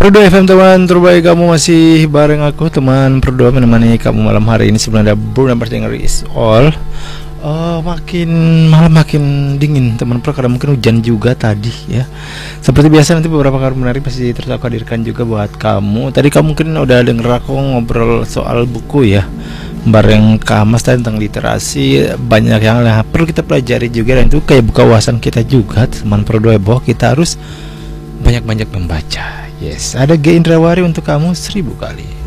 Perdo FM teman terbaik, kamu masih bareng aku teman Perdo menemani kamu malam hari ini. Sebenarnya Bruno Martinger is all. Makin malam makin dingin teman Pro, karena mungkin hujan juga tadi ya. Seperti biasa nanti beberapa kabar menarik pasti terus aku hadirkan juga buat kamu. Tadi kamu mungkin udah denger aku ngobrol soal buku ya, bareng Kamas tentang literasi. Banyak yang perlu kita pelajari juga, dan itu kayak buka wawasan kita juga teman Perdo, bahwa kita harus banyak-banyak membaca. Yes, ada G Indrawari untuk kamu 1000 kali.